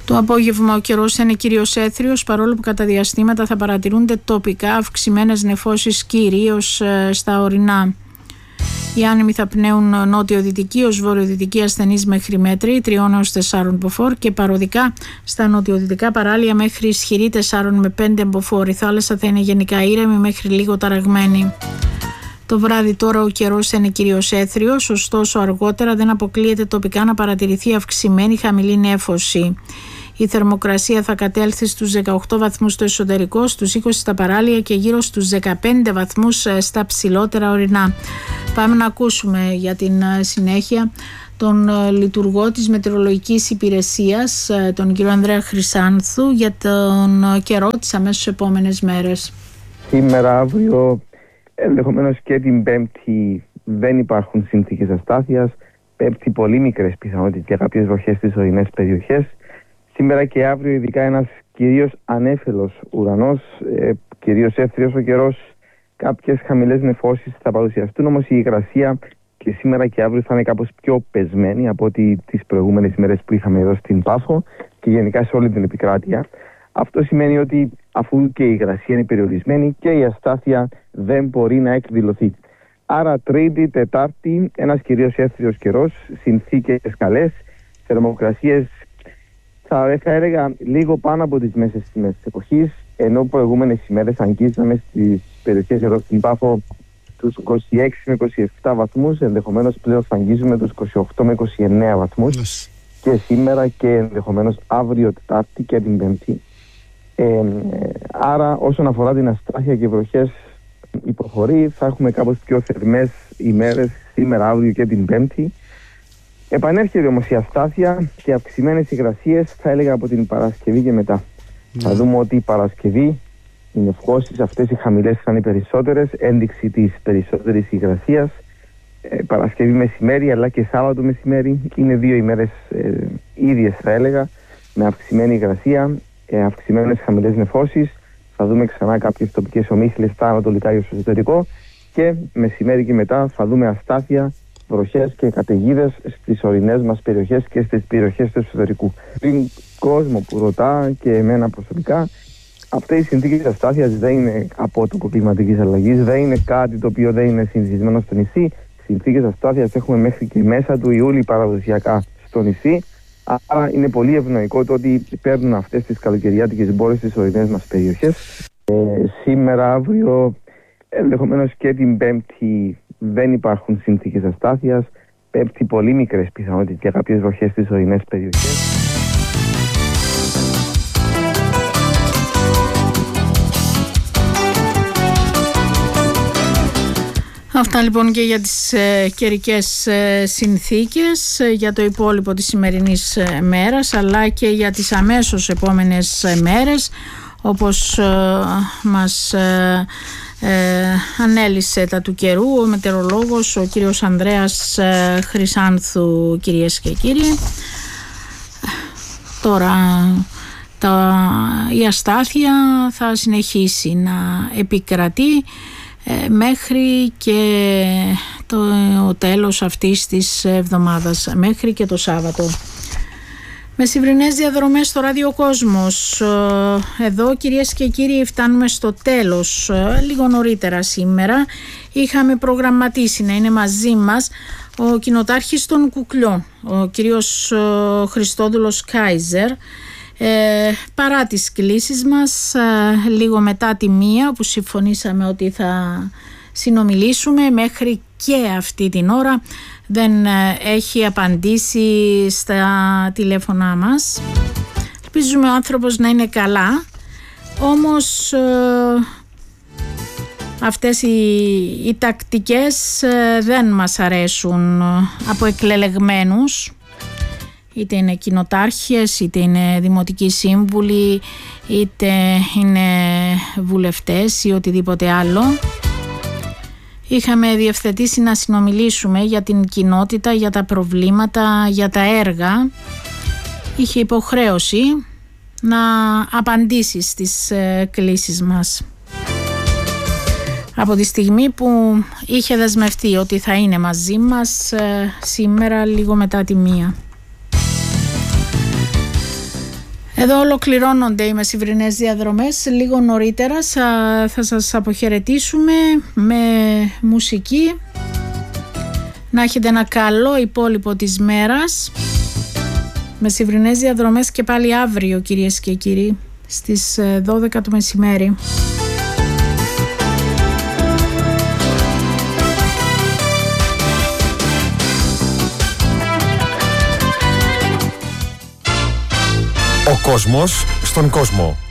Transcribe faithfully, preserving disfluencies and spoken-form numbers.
Το απόγευμα ο καιρός θα είναι κυρίως έθριος, παρόλο που κατά διαστήματα θα παρατηρούνται τοπικά αυξημένες νεφώσεις, κυρίως στα ορεινά. Οι άνεμοι θα πνέουν νότιο-δυτική ως βορειοδυτική ασθενής μέχρι μέτρη τριών έως τεσσάρων μποφόρ και παροδικά στα νοτιοδυτικά παράλια μέχρι ισχυρή τεσσάρων με πέντε μποφόρ. Η θάλασσα θα είναι γενικά ήρεμη μέχρι λίγο ταραγμένη. Το βράδυ τώρα ο καιρός θα είναι κυρίως έθριος, ωστόσο αργότερα δεν αποκλείεται τοπικά να παρατηρηθεί αυξημένη χαμηλή νέφωση. Η θερμοκρασία θα κατέλθει στους δεκαοκτώ βαθμούς στο εσωτερικό, στους είκοσι στα παράλια και γύρω στους δεκαπέντε βαθμούς στα ψηλότερα ορεινά. Πάμε να ακούσουμε για την συνέχεια τον λειτουργό της Μετεωρολογικής Υπηρεσίας, τον κύριο Ανδρέα Χρυσάνθου, για τον καιρό τις αμέσως επόμενες μέρες. Σήμερα, αύριο, ενδεχομένως και την Πέμπτη δεν υπάρχουν συνθήκες αστάθειας. Πέμπτη πολύ μικρές πιθανότητες για κάποιες βροχές στις ορεινές περιοχές. Σήμερα και αύριο ειδικά ένας κυρίως ανέφελος ουρανός, ε, κυρίως έθριος ο καιρός, κάποιες χαμηλές νεφώσεις θα παρουσιαστούν, όμως η υγρασία και σήμερα και αύριο θα είναι κάπως πιο πεσμένη από ό,τι τις προηγούμενες ημέρες που είχαμε εδώ στην Πάφο και γενικά σε όλη την επικράτεια. Αυτό σημαίνει ότι αφού και η υγρασία είναι περιορισμένη και η αστάθεια δεν μπορεί να εκδηλωθεί. Άρα Τρίτη, Τετάρτη, ένας κυρίως έθριος καιρός, συνθήκες καλές, θερμοκρασίες θα, θα έλεγα λίγο πάνω από τις μέσες τιμές της εποχής, ενώ προηγούμενες ημέρες αγγίζαμε στις περιοχές εδώ στην Πάφο τους είκοσι έξι με είκοσι επτά βαθμούς, ενδεχομένως πλέον θα αγγίζουμε τους είκοσι οκτώ με είκοσι εννέα βαθμούς yes. και σήμερα και ενδεχομένως αύριο Τετάρτη και την Πέμπτη. Ε, άρα όσον αφορά την αστάθεια και βροχές υποχωρεί, θα έχουμε κάπως πιο θερμές ημέρες σήμερα, αύριο και την Πέμπτη. Επανέρχεται όμως η αστάθεια και αυξημένες υγρασίες, θα έλεγα από την Παρασκευή και μετά. Mm. Θα δούμε ότι η Παρασκευή, οι νεφώσεις αυτές οι χαμηλές θα είναι περισσότερες, ένδειξη της περισσότερης υγρασίας. Ε, Παρασκευή μεσημέρι αλλά και Σάββατο μεσημέρι είναι δύο ημέρες ε, ίδιες θα έλεγα, με αυξημένη υγρασία, ε, αυξημένες χαμηλές νεφώσεις. Θα δούμε ξανά κάποιες τοπικές ομίχλες στα ανατολικά ή στο εσωτερικό και μεσημέρι και μετά θα δούμε αστάθεια, βροχές και καταιγίδες στις ορεινές μας περιοχές και στις περιοχές του εσωτερικού. Πριν κόσμο που ρωτά και εμένα προσωπικά, αυτές οι συνθήκες αστάθειας δεν είναι απότοκο κλιματικής αλλαγής, δεν είναι κάτι το οποίο δεν είναι συνηθισμένο στο νησί. Συνθήκες αστάθειας έχουμε μέχρι και μέσα του Ιούλη παραδοσιακά στο νησί. Άρα είναι πολύ ευνοϊκό το ότι παίρνουν αυτές τις καλοκαιριάτικες μπόρες στις ορεινές μας περιοχές. Ε, σήμερα, αύριο, ενδεχομένως και την Πέμπτη δεν υπάρχουν συνθήκες αστάθειας. Πέμπτη πολύ μικρές πιθανότητες για κάποιες βροχές στις ορεινές περιοχές. Αυτά λοιπόν και για τις ε, καιρικές ε, συνθήκες ε, για το υπόλοιπο της σημερινής ε, μέρας, αλλά και για τις αμέσως επόμενες ε, μέρες, όπως ε, μας ε, ε, ανέλησε τα του καιρού ο μετεωρολόγος ο κύριος Ανδρέας ε, Χρυσάνθου, κυρίες και κύριοι. Τώρα τα, η αστάθεια θα συνεχίσει να επικρατεί μέχρι και το τέλος αυτής της εβδομάδας, μέχρι και το Σάββατο. Μεσημβρινές διαδρομές στο Ράδιο Κόσμος. Εδώ, κυρίες και κύριοι, φτάνουμε στο τέλος. Λίγο νωρίτερα σήμερα είχαμε προγραμματίσει να είναι μαζί μας ο κοινοτάρχης των Κουκλιών, ο κύριος Χριστόδουλος Κάιζερ. Ε, παρά τις κλήσεις μας, ε, λίγο μετά τη μία που συμφωνήσαμε ότι θα συνομιλήσουμε, μέχρι και αυτή την ώρα δεν ε, έχει απαντήσει στα τηλέφωνά μας. Ελπίζουμε ο άνθρωπος να είναι καλά, όμως ε, αυτές οι, οι τακτικές ε, δεν μας αρέσουν από εκλελεγμένους, είτε είναι κοινοτάρχες, είτε είναι δημοτικοί σύμβουλοι, είτε είναι βουλευτές ή οτιδήποτε άλλο. Είχαμε διευθετήσει να συνομιλήσουμε για την κοινότητα, για τα προβλήματα, για τα έργα. Είχε υποχρέωση να απαντήσει στις κλήσεις μας. Από τη στιγμή που είχε δεσμευτεί ότι θα είναι μαζί μας σήμερα λίγο μετά τη μία. Εδώ ολοκληρώνονται οι μεσημβρινές διαδρομές. Λίγο νωρίτερα θα σας αποχαιρετήσουμε με μουσική. Να έχετε ένα καλό υπόλοιπο της μέρας. Μεσημβρινές διαδρομές και πάλι αύριο, κυρίες και κύριοι, στις δώδεκα το μεσημέρι. Ο κόσμος στον κόσμο.